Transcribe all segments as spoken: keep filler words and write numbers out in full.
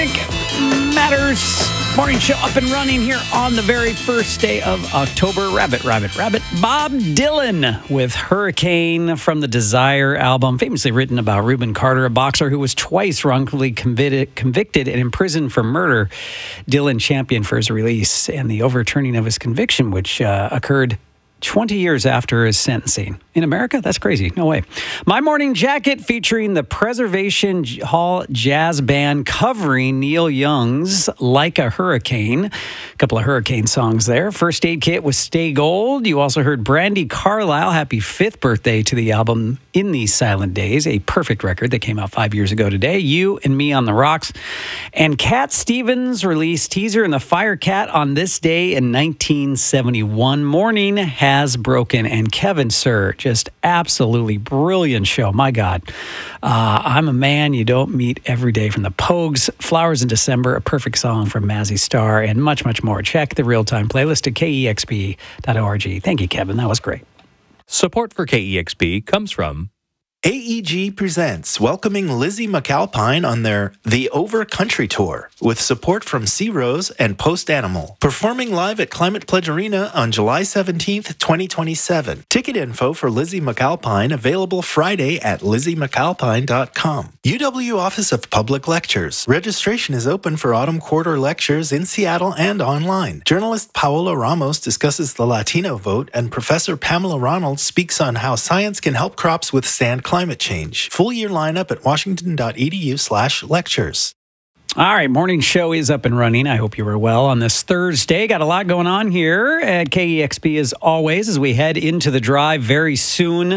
Music Matters morning show up and running here on the very first day of October. Rabbit, rabbit, rabbit. Bob Dylan with Hurricane from the Desire album, famously written about Reuben Carter, a boxer who was twice wrongfully convicted, convicted and imprisoned for murder. Dylan championed for his release and the overturning of his conviction, which uh, occurred twenty years after his sentencing. In America? That's crazy. No way. My Morning Jacket featuring the Preservation Hall Jazz Band covering Neil Young's Like a Hurricane. A couple of Hurricane songs there. First Aid Kit with Stay Gold. You also heard Brandi Carlile. Happy fifth birthday to the album In These Silent Days, a perfect record that came out five years ago today. You and Me on the Rocks. And Cat Stevens released Teaser and the Fire Cat on this day in nineteen seventy-one. Morning has broken. And Kevin Sir, just absolutely brilliant show. My God. Uh, I'm a Man You Don't Meet Every Day from the Pogues. Flowers in December, a perfect song from Mazzy Star, and much, much more. Check the real-time playlist at K E X P dot org. Thank you, Kevin. That was great. Support for K E X P comes from A E G presents welcoming Lizzie McAlpine on their The Over Country Tour with support from Sea Rose and Post Animal. Performing live at Climate Pledge Arena on July seventeenth, twenty twenty-seven. Ticket info for Lizzie McAlpine available Friday at lizzie mcalpine dot com. U W Office of Public Lectures. Registration is open for autumn quarter lectures in Seattle and online. Journalist Paola Ramos discusses the Latino vote, and Professor Pamela Ronald speaks on how science can help crops withstand climate change. Full year lineup at washington.edu slash lectures. All right, morning show is up and running. I hope you were well on this Thursday. Got a lot going on here at K E X P as always as we head into the drive very soon.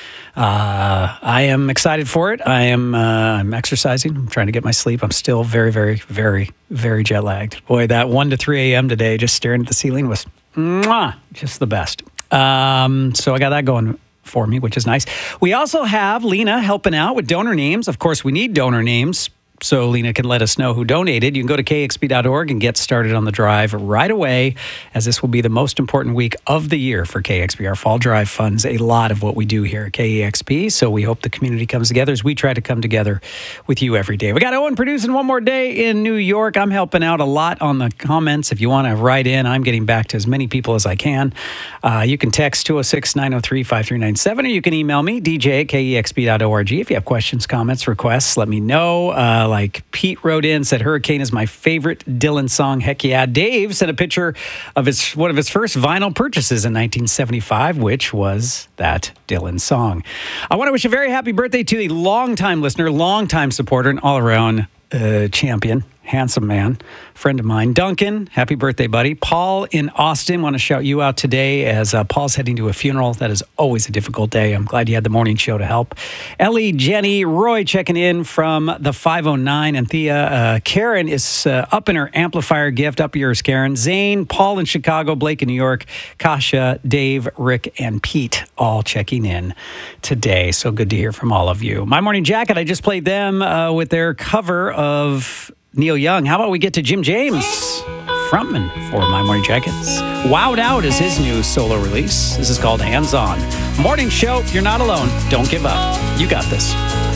Uh, I am excited for it. I am uh, I'm exercising. I'm trying to get my sleep. I'm still very, very, very, very jet lagged. Boy, that one to three a.m. today, just staring at the ceiling was mwah, just the best. Um, so I got that going for me, which is nice. We also have Lena helping out with donor names. Of course, we need donor names so Lena can let us know who donated. You can go to K X P dot org and get started on the drive right away, as this will be the most important week of the year for K X P. Our fall drive funds a lot of what we do here at K E X P, so we hope the community comes together as we try to come together with you every day. We got Owen producing one more day in New York. I'm helping out a lot on the comments. If you want to write in, I'm getting back to as many people as I can. Uh, you can text two oh six, nine oh three, five three nine seven, or you can email me, D J at K E X P dot org. If you have questions, comments, requests, let me know. Uh, like Pete wrote in, said Hurricane is my favorite Dylan song. Heck yeah. Dave sent a picture of his one of his first vinyl purchases in nineteen seventy-five, which was that Dylan song. I want to wish a very happy birthday to a longtime listener, longtime supporter, and all-around uh, champion, handsome man, friend of mine, Duncan. Happy birthday, buddy. Paul in Austin, want to shout you out today as uh, Paul's heading to a funeral. That is always a difficult day. I'm glad you had the morning show to help. Ellie, Jenny, Roy checking in from the five oh nine, and Thea. Uh, Karen is uh, up in her amplifier gift. Up yours, Karen. Zane, Paul in Chicago, Blake in New York, Kasha, Dave, Rick, and Pete all checking in today. So good to hear from all of you. My Morning Jacket, I just played them uh, with their cover of Neil Young. How about we get to Jim James, frontman for My Morning Jackets. Wowed Out is his new solo release. This is called Hands On. Morning show, you're not alone. Don't give up. You got this.